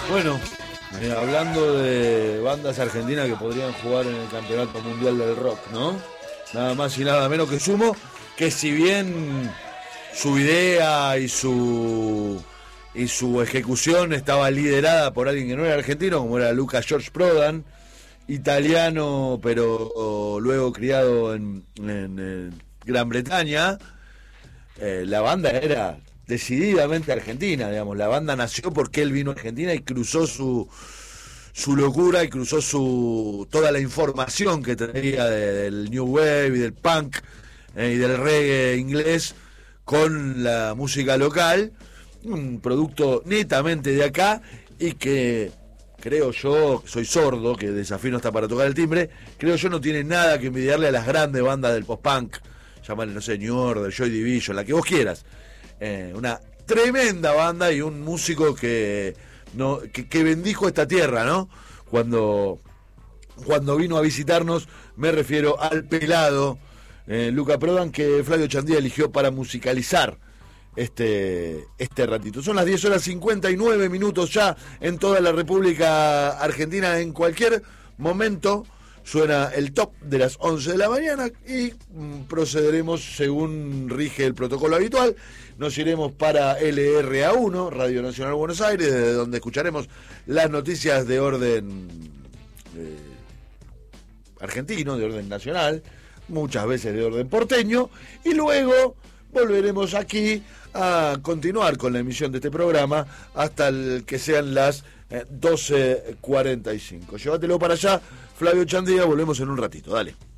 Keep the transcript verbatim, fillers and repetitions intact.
Bueno, eh, hablando de bandas argentinas que podrían jugar en el Campeonato Mundial del Rock, ¿no? Nada más y nada menos que Sumo, que si bien su idea y su y su ejecución estaba liderada por alguien que no era argentino, como era Lucas George Prodan, italiano, pero o, luego criado en, en, en Gran Bretaña, eh, la banda era decididamente argentina, digamos. La banda nació porque él vino a Argentina y cruzó su su locura y cruzó su toda la información que traía de, del New Wave y del punk eh, y del reggae inglés con la música local, un producto netamente de acá y que creo yo, soy sordo, que Desafío no está para tocar el timbre, creo yo no tiene nada que envidiarle a las grandes bandas del post-punk, llamarle, no sé, New Order, Joy Division, la que vos quieras. Eh, una tremenda banda y un músico que, no, que, que bendijo esta tierra, ¿no? Cuando, cuando vino a visitarnos, me refiero al pelado eh, Luca Prodan, que Flavio Chandía eligió para musicalizar este, este ratito. Son las diez horas cincuenta y nueve minutos ya en toda la República Argentina. En cualquier momento suena el top de las once de la mañana y mm, procederemos según rige el protocolo habitual. Nos iremos para L R A uno, Radio Nacional Buenos Aires, desde donde escucharemos las noticias de orden eh, argentino, de orden nacional, muchas veces de orden porteño, y luego volveremos aquí a continuar con la emisión de este programa hasta el que sean las eh, doce cuarenta y cinco. Llévatelo para allá, Flavio Chandía, volvemos en un ratito, dale.